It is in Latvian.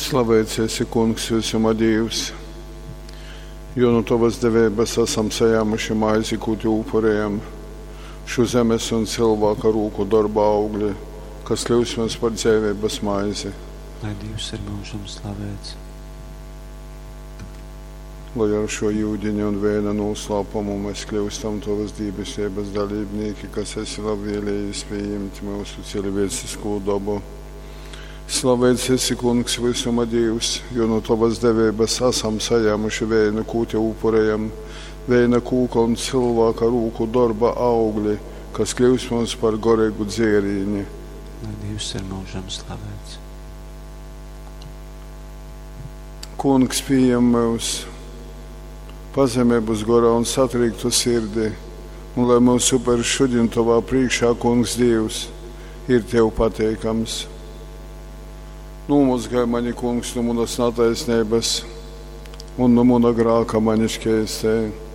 Slavēts esi, Kungs, visuma Dievs, jo no Tavas devības esam sajāmuši maizi, ko Tu upurējam, šo zemes un cilvēka rūku darba augļi, kas kļūst mums par dzīvības maizi. Lai Dievs ir mūžam slavēts. Lai ar šo jūdiņu un vēna noslēpumu mēs kļūstam Tavas dībesības dalībnieki, kas esi labvēlējis pieņemt mūsu cilvēcisko dabu. Slavēts esi, Kungs, visuma Dievs, jo no Tavas devības esam sajāmuši vēna, ko Te upurējam, vēna kūka un cilvēka rūku darba augļi, kas kļūst mums par gorīgu dzērīni. Lai Dievs ir mūžam slavēts. Kungs, pieņem mūs pazemības gorā un satrīktu sirdi, un lai mūsu super šodien Tavā priekšā, Kungs Dievs, ir Tev pateikams. Numazgāj mani, Kungs, no manas netaisnības un no mana grāka mani šķēstē.